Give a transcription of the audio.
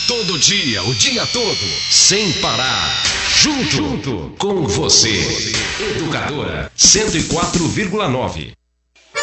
Todo dia, o dia todo, sem parar. Junto com você. Educadora 104,9.